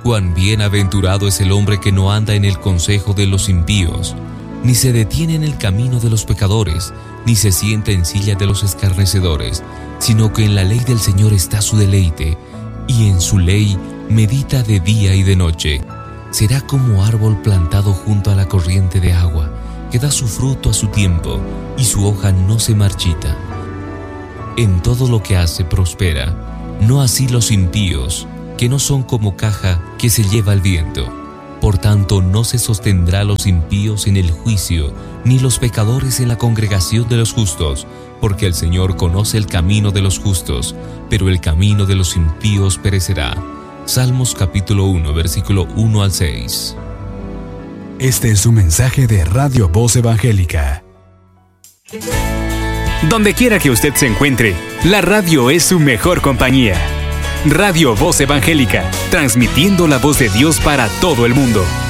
Cuán bienaventurado es el hombre que no anda en el consejo de los impíos, ni se detiene en el camino de los pecadores, ni se sienta en silla de los escarnecedores, sino que en la ley del Señor está su deleite, y en su ley medita de día y de noche. Será como árbol plantado junto a la corriente de agua, que da su fruto a su tiempo, y su hoja no se marchita. En todo lo que hace prospera, no así los impíos, que no son como caja que se lleva el viento. Por tanto, no se sostendrá los impíos en el juicio, ni los pecadores en la congregación de los justos, porque el Señor conoce el camino de los justos, pero el camino de los impíos perecerá. Salmos capítulo 1, versículo 1 al 6. Este es un mensaje de Radio Voz Evangélica. Donde quiera que usted se encuentre, la radio es su mejor compañía. Radio Voz Evangélica, transmitiendo la voz de Dios para todo el mundo.